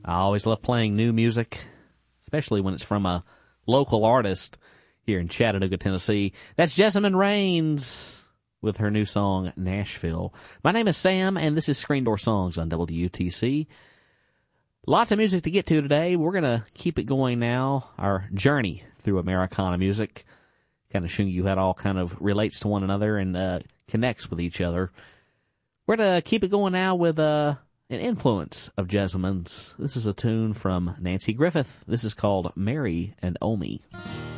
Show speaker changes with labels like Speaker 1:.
Speaker 1: I always love playing new music, especially when it's from a local artist here in Chattanooga, Tennessee. That's Jessamine Rains with her new song, Nashville. My name is Sam, and this is Screen Door Songs on WTC. Lots of music to get to today. We're going to keep it going now, our journey through Americana music, kind of showing you how it all kind of relates to one another and connects with each other. We're going to keep it going now with an influence of Jessamine's. This is a tune from Nancy Griffith. This is called Mary and Omi.